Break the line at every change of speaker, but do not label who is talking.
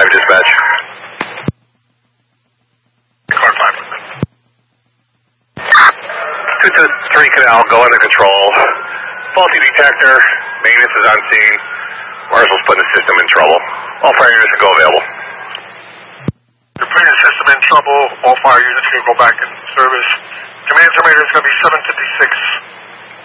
5 dispatch.
Car 5.
223 Canal, go under control. Faulty detector, maintenance is on scene. Marshal's putting the system in trouble. All fire units can go available.
You're putting the system in trouble. All fire units can go back in service. Command terminator is going to be 756.